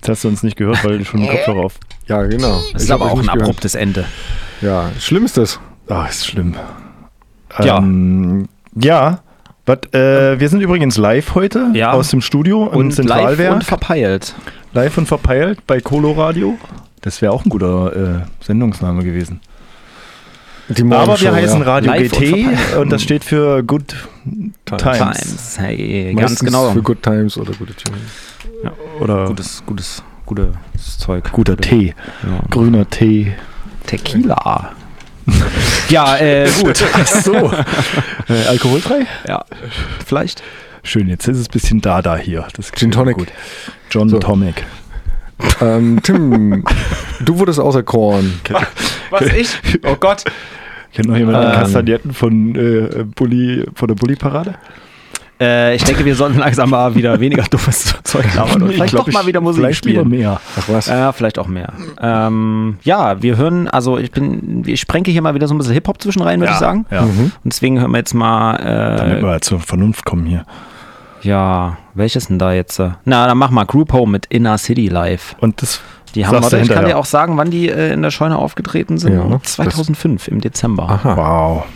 Jetzt hast du uns nicht gehört, weil du schon den Kopfhörer auf... Ja, genau. Das ist aber auch ein abruptes Ende. Ja, schlimm ist das. Ah, ist schlimm. Ja. Wir sind übrigens live heute aus dem Studio im Zentralwerk. Live und verpeilt. Live und verpeilt bei Coloradio. Das wäre auch ein guter Sendungsname gewesen. Aber wir heißen Radio GT und das steht für Good Times. Hey, Meistens ganz genau. für Good Times oder gute Tunes. Ja. Oder gutes Zeug. Guter Tee. Ja. Grüner Tee. Tequila. Ja, gut. Ach so. Alkoholfrei? Ja, vielleicht. Schön, jetzt ist es ein bisschen Dada hier. Das Gin Tonic. Gut. John Tonic. Tim, du wurdest auserkoren. Was, ich? Oh Gott. Kennt noch jemand die Kastagnetten von der Bulli-Parade? Ich denke, wir sollten langsam mal wieder weniger dummes Zeug labern und vielleicht doch mal wieder Musik spielen. Mehr. Ach was? Vielleicht auch mehr. Wir hören, also ich sprenke hier mal wieder so ein bisschen Hip-Hop zwischen rein, würde ich sagen. Ja. Und deswegen hören wir jetzt mal... Damit wir zur Vernunft kommen hier. Ja, welches denn da jetzt? Na, dann mach mal Group Home mit Inner City Live. Und das die haben, ich kann dir auch sagen, wann die in der Scheune aufgetreten sind. Ja, 2005 im Dezember. Aha. Wow.